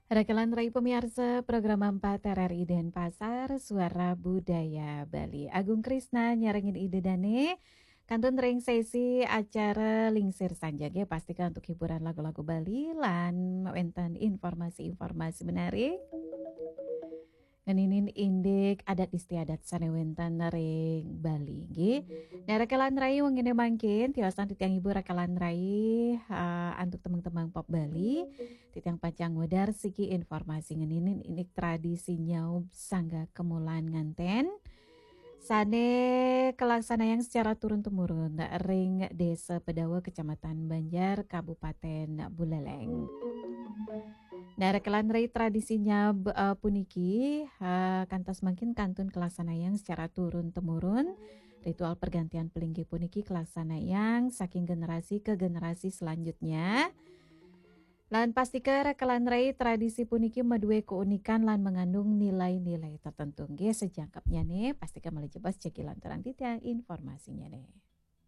Rekalan Rai pemirsa program 4 RRI Denpasar Suara Budaya Bali. Agung Krisna nyarengin ide dane kantun ring sesi acara Lingsir Sanjage pastikan untuk hiburan lagu-lagu Bali lan wenten informasi-informasi menarik. Ngeninin indik adat istiadat sanewenten ring Bali nggih. Nah rekalan rai wengine mangkin tiosan titiang ibu rekalan rai untuk teman-teman pop Bali titiang pancang wedar siki informasi ngeninin indik tradisi nyaup sangga kemulan nganten sane kelaksana yang secara turun-temurun ring Desa Pedawa Kecamatan Banjar Kabupaten Buleleng. Nah, rekelan rai tradisinya puniki kantos makin kantun yang secara turun-temurun ritual pergantian pelinggi puniki yang saking generasi ke generasi selanjutnya. Lan pastika rekelan rai tradisi puniki madue keunikan lan mengandung nilai-nilai tertentu. Nggih sejangkapnya nih pastika mulai jebas cekilan terang titiang informasinya nih.